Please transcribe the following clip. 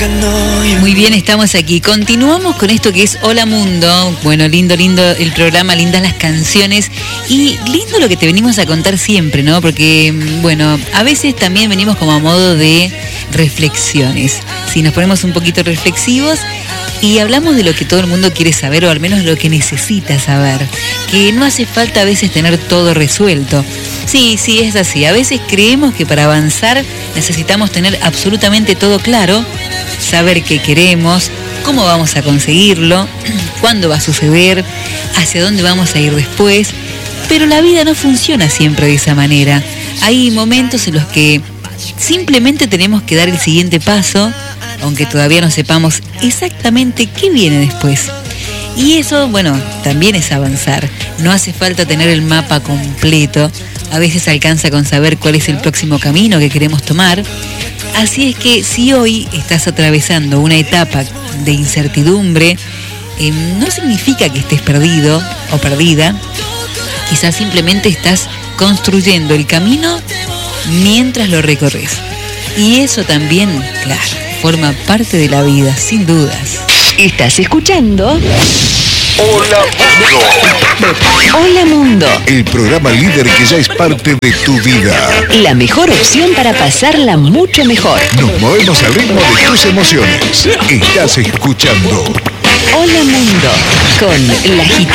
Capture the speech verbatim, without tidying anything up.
Muy bien, estamos aquí. Continuamos con esto que es Hola Mundo. Bueno, lindo, lindo el programa, lindas las canciones y lindo lo que te venimos a contar siempre, ¿no? Porque, bueno, a veces también venimos como a modo de reflexiones. Si nos ponemos un poquito reflexivos y hablamos de lo que todo el mundo quiere saber, o al menos lo que necesita saber, que no hace falta a veces tener todo resuelto. Sí, sí, es así. A veces creemos que para avanzar necesitamos tener absolutamente todo claro, saber qué queremos, cómo vamos a conseguirlo, cuándo va a suceder, hacia dónde vamos a ir después. Pero la vida no funciona siempre de esa manera. Hay momentos en los que simplemente tenemos que dar el siguiente paso, aunque todavía no sepamos exactamente qué viene después. Y eso, bueno, también es avanzar. No hace falta tener el mapa completo. A veces alcanza con saber cuál es el próximo camino que queremos tomar. Así es que si hoy estás atravesando una etapa de incertidumbre, eh, no significa que estés perdido o perdida. Quizás simplemente estás construyendo el camino mientras lo recorres. Y eso también, claro, forma parte de la vida, sin dudas. Estás escuchando Hola Mundo. Hola Mundo, El programa líder que ya es parte de tu vida. la mejor opción para pasarla mucho mejor. Nos movemos al ritmo de tus emociones. Estás escuchando Hola Mundo, con la gitana